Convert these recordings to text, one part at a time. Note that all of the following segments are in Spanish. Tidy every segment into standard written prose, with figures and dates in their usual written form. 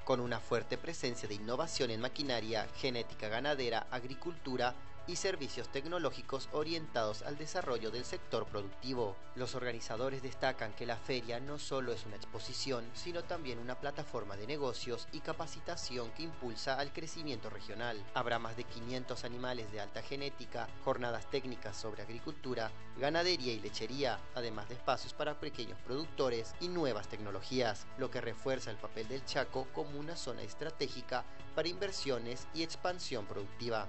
con una fuerte presencia de innovación en maquinaria, genética ganadera, agricultura y servicios tecnológicos orientados al desarrollo del sector productivo. Los organizadores destacan que la feria no solo es una exposición, sino también una plataforma de negocios y capacitación que impulsa al crecimiento regional. Habrá más de 500 animales de alta genética, jornadas técnicas sobre agricultura, ganadería y lechería, además de espacios para pequeños productores y nuevas tecnologías, lo que refuerza el papel del Chaco como una zona estratégica para inversiones y expansión productiva.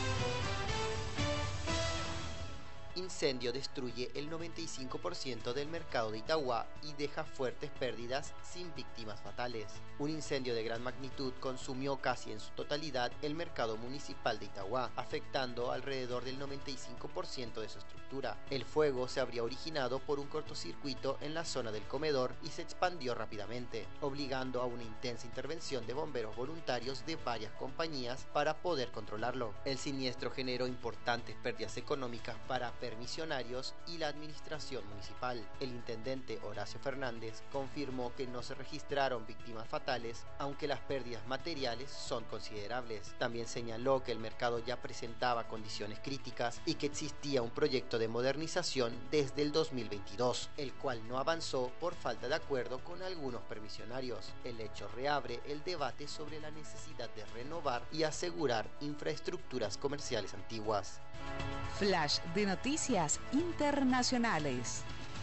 Incendio destruye el 95% del mercado de Itauguá y deja fuertes pérdidas sin víctimas fatales. Un incendio de gran magnitud consumió casi en su totalidad el mercado municipal de Itauguá, afectando alrededor del 95% de su estructura. El fuego se habría originado por un cortocircuito en la zona del comedor y se expandió rápidamente, obligando a una intensa intervención de bomberos voluntarios de varias compañías para poder controlarlo. El siniestro generó importantes pérdidas económicas para permisionarios y la administración municipal. El intendente Horacio Fernández confirmó que no se registraron víctimas fatales, aunque las pérdidas materiales son considerables. También señaló que el mercado ya presentaba condiciones críticas y que existía un proyecto de modernización desde el 2022, el cual no avanzó por falta de acuerdo con algunos permisionarios. El hecho reabre el debate sobre la necesidad de renovar y asegurar infraestructuras comerciales antiguas. Flash de noticias internacionales.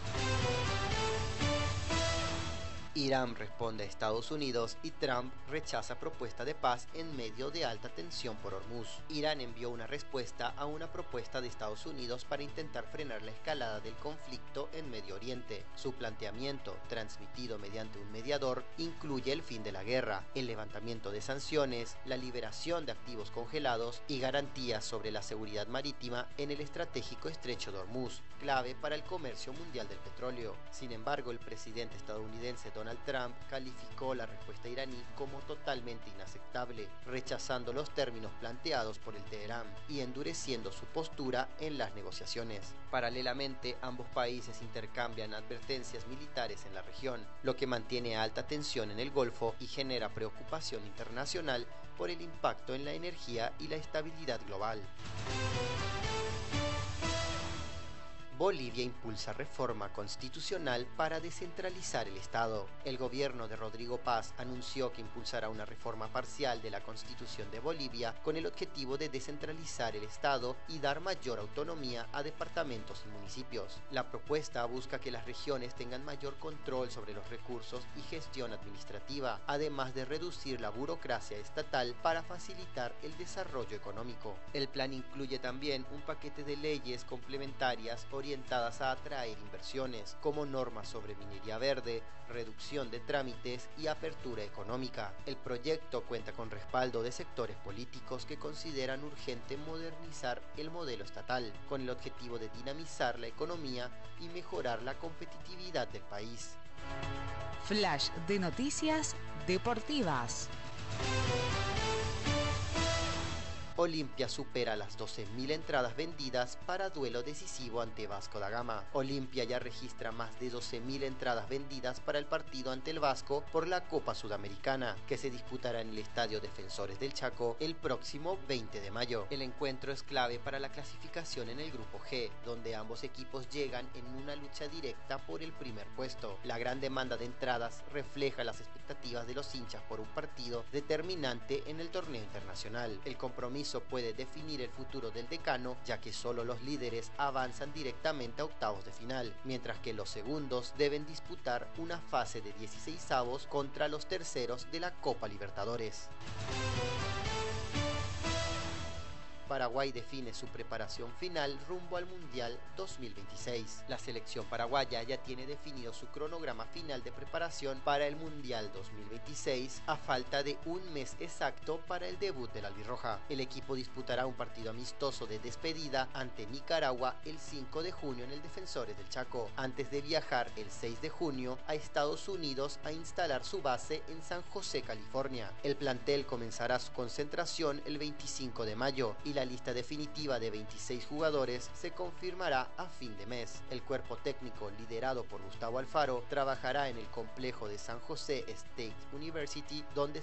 Irán responde a Estados Unidos y Trump rechaza propuesta de paz en medio de alta tensión por Hormuz. Irán envió una respuesta a una propuesta de Estados Unidos para intentar frenar la escalada del conflicto en Medio Oriente. Su planteamiento, transmitido mediante un mediador, incluye el fin de la guerra, el levantamiento de sanciones, la liberación de activos congelados y garantías sobre la seguridad marítima en el estratégico estrecho de Hormuz, clave para el comercio mundial del petróleo. Sin embargo, el presidente estadounidense Donald Trump calificó la respuesta iraní como totalmente inaceptable, rechazando los términos planteados por el Teherán y endureciendo su postura en las negociaciones. Paralelamente, ambos países intercambian advertencias militares en la región, lo que mantiene alta tensión en el Golfo y genera preocupación internacional por el impacto en la energía y la estabilidad global. Bolivia impulsa reforma constitucional para descentralizar el Estado. El gobierno de Rodrigo Paz anunció que impulsará una reforma parcial de la Constitución de Bolivia con el objetivo de descentralizar el Estado y dar mayor autonomía a departamentos y municipios. La propuesta busca que las regiones tengan mayor control sobre los recursos y gestión administrativa, además de reducir la burocracia estatal para facilitar el desarrollo económico. El plan incluye también un paquete de leyes complementarias orientadas a atraer inversiones, como normas sobre minería verde, reducción de trámites y apertura económica. El proyecto cuenta con respaldo de sectores políticos que consideran urgente modernizar el modelo estatal, con el objetivo de dinamizar la economía y mejorar la competitividad del país. Flash de noticias deportivas. Olimpia supera las 12.000 entradas vendidas para duelo decisivo ante Vasco da Gama. Olimpia ya registra más de 12.000 entradas vendidas para el partido ante el Vasco por la Copa Sudamericana, que se disputará en el Estadio Defensores del Chaco el próximo 20 de mayo. El encuentro es clave para la clasificación en el Grupo G, donde ambos equipos llegan en una lucha directa por el primer puesto. La gran demanda de entradas refleja las expectativas de los hinchas por un partido determinante en el torneo internacional. El compromiso puede definir el futuro del decano, ya que solo los líderes avanzan directamente a octavos de final, mientras que los segundos deben disputar una fase de 16avos contra los terceros de la Copa Libertadores. Paraguay define su preparación final rumbo al Mundial 2026. La selección paraguaya ya tiene definido su cronograma final de preparación para el Mundial 2026 a falta de un mes exacto para el debut de la albirroja. El equipo disputará un partido amistoso de despedida ante Nicaragua el 5 de junio en el Defensores del Chaco, antes de viajar el 6 de junio a Estados Unidos a instalar su base en San José, California. El plantel comenzará su concentración el 25 de mayo y la lista definitiva de 26 jugadores se confirmará a fin de mes. El cuerpo técnico, liderado por Gustavo Alfaro, trabajará en el complejo de San José State University, donde